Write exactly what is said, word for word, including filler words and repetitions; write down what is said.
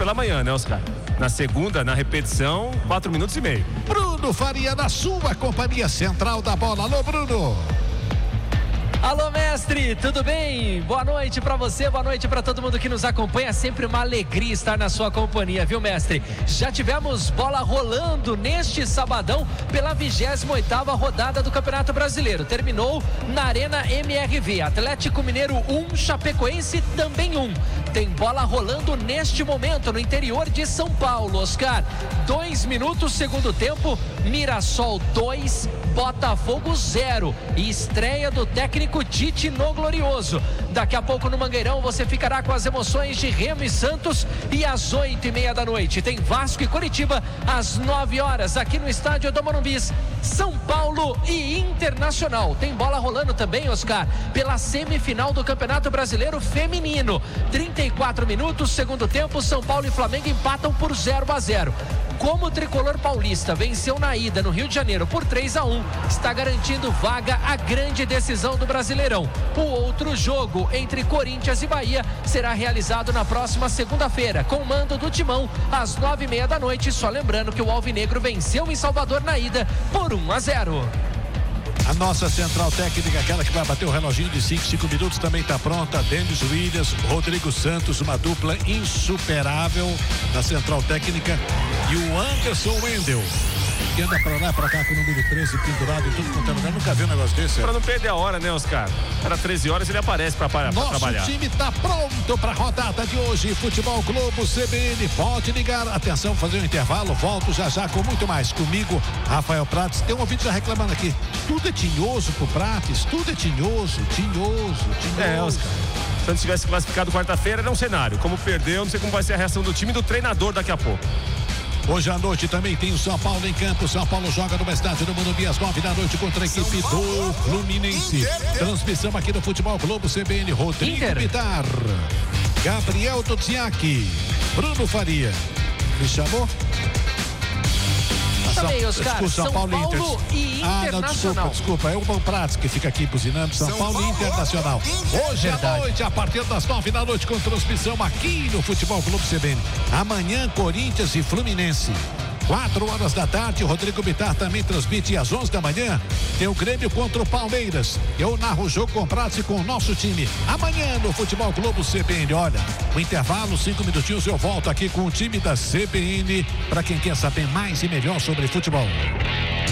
pela manhã, né, Oscar? Na segunda, na repetição, quatro minutos e meio. Bruno Faria, na sua companhia central da bola. Alô, Bruno. Alô, mestre, tudo bem? Boa noite pra você, boa noite pra todo mundo que nos acompanha. Sempre uma alegria estar na sua companhia, viu, mestre? Já tivemos bola rolando neste sabadão pela vigésima oitava rodada do Campeonato Brasileiro. Terminou na Arena M R V. Atlético Mineiro um, Chapecoense também um. Tem bola rolando neste momento no interior de São Paulo, Oscar. Dois minutos, segundo tempo, Mirassol dois, Botafogo zero. E estreia do técnico Tite no Glorioso. Daqui a pouco no Mangueirão você ficará com as emoções de Remo e Santos. E às oito e meia da noite tem Vasco e Coritiba. Às nove horas aqui no estádio do Morumbi, São Paulo e Internacional. Tem bola rolando também, Oscar, pela semifinal do Campeonato Brasileiro Feminino. trinta e quatro minutos, segundo tempo, São Paulo e Flamengo empatam por zero a zero. Como o tricolor paulista venceu na ida no Rio de Janeiro por três a um, está garantindo vaga à grande decisão do Brasileirão. O outro jogo entre Corinthians e Bahia será realizado na próxima segunda-feira, com mando do Timão, às nove e meia da noite. Só lembrando que o Alvinegro venceu em Salvador na ida por um a zero. A nossa central técnica, aquela que vai bater o reloginho de cinco, cinco minutos, também está pronta. Denis Williams, Rodrigo Santos, uma dupla insuperável na central técnica. E o Anderson Wendel, que anda pra lá, pra cá com o número treze pendurado em tudo quanto é lugar. Nunca vi um negócio desse. Pra não perder a hora, né, Oscar? Era treze horas, ele aparece pra, pra, pra trabalhar. Nosso time está pronto para a rodada de hoje. Futebol Globo C B N, pode ligar. Atenção, fazer um intervalo. Volto já já com muito mais. Comigo, Rafael Prates. Tem um ouvinte já reclamando aqui. Tudo é tinhoso pro Prates, tudo é tinhoso, tinhoso, tinhoso. É, Oscar. Se ele tivesse classificado quarta-feira, era um cenário. Como perdeu, não sei como vai ser a reação do time e do treinador daqui a pouco. Hoje à noite também tem o São Paulo em campo. São Paulo joga no estádio do Morumbi às nove da noite contra a equipe do Fluminense. Transmissão aqui do Futebol Globo C B N. Rodrigo Bitar, Gabriel Duziak, Bruno Faria. Me chamou? Também, Oscar, Desculpa, São, São Paulo, Paulo Inter. e Ah, não, desculpa, desculpa. É o Bom Pratos que fica aqui buzinando. São, São Paulo e Internacional. Hoje à noite, a partir das nove da noite, com transmissão aqui no Futebol Clube C B N. Amanhã, Corinthians e Fluminense. Quatro horas da tarde, o Rodrigo Bitar também transmite. E às onze da manhã, tem o Grêmio contra o Palmeiras. Eu narro o jogo com o Pratos e com o nosso time. Amanhã no Futebol Globo C B N. Olha, o intervalo, cinco minutinhos, eu volto aqui com o time da C B N para quem quer saber mais e melhor sobre futebol.